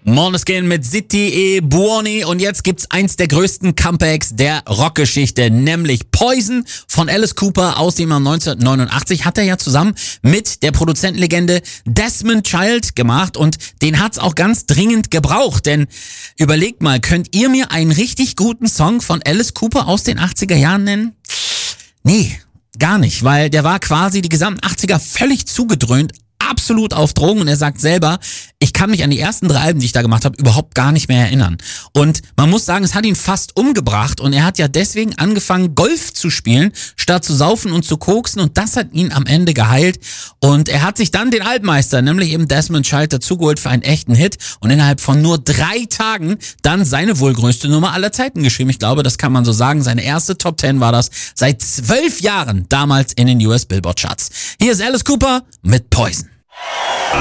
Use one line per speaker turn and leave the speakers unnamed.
Måneskin mit Zitti e Buoni und jetzt gibt's eins der größten Comebacks der Rockgeschichte, nämlich Poison von Alice Cooper aus dem Jahr 1989 hat er ja zusammen mit der Produzentenlegende Desmond Child gemacht und den hat's auch ganz dringend gebraucht, denn überlegt mal, könnt ihr mir einen richtig guten Song von Alice Cooper aus den 80er Jahren nennen? Nee, gar nicht, weil der war quasi die gesamten 80er völlig zugedröhnt, absolut auf Drogen und er sagt selber, ich kann mich an die ersten 3 Alben, die ich da gemacht habe, überhaupt gar nicht mehr erinnern. Und man muss sagen, es hat ihn fast umgebracht und er hat ja deswegen angefangen, Golf zu spielen, statt zu saufen und zu koksen und das hat ihn am Ende geheilt und er hat sich dann den Altmeister, nämlich eben Desmond Child, dazugeholt für einen echten Hit und innerhalb von nur 3 Tagen dann seine wohl größte Nummer aller Zeiten geschrieben. Ich glaube, das kann man so sagen. Seine erste Top 10 war das seit 12 Jahren damals in den US Billboard Charts. Hier ist Alice Cooper mit Poison.